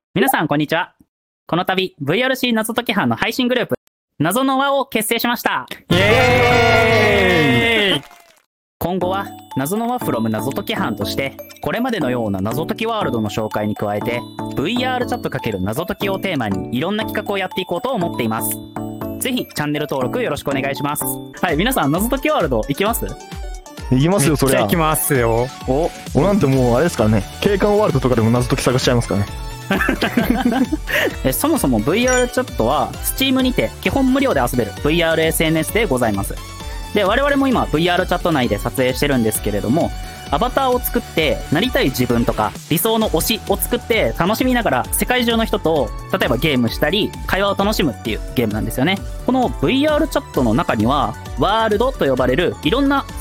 皆さんこんにちは。この度 VRC 謎解き班の配信グループ謎の輪を結成しました。 イエーイ。 今後は謎の輪 from 謎解き班としてこれまでのような謎解きワールドの紹介に加えて VR チャット×謎解きをテーマにいろんな企画をやっていこうと思っています。ぜひチャンネル登録よろしくお願いします。はい、皆さん謎解きワールド行きます？ 行きますよ、そりゃ。 行きますよ。 おなんてもうあれですからね、景観ワールドとかでも謎解き探しちゃいますからね。 そもそも VR チャットは Steam にて基本無料で遊べる VR SNS でございます。で、我々も今 VR チャット内で撮影してるんですけれども、アバターを作ってなりたい自分とか理想の推しを作って楽しみながら世界中の人と例えばゲームしたり会話を楽しむっていうゲームなんですよね。この VR チャットの中にはワールドと呼ばれるいろんな